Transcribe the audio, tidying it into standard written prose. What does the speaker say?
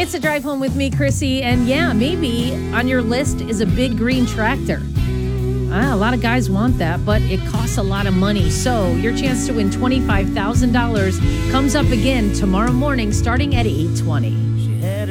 It's a drive home with me, Chrissy. And yeah, maybe on your list is a big green tractor. A lot of guys want that, but it costs a lot of money. So your chance to win $25,000 comes up again tomorrow morning starting at 8:20.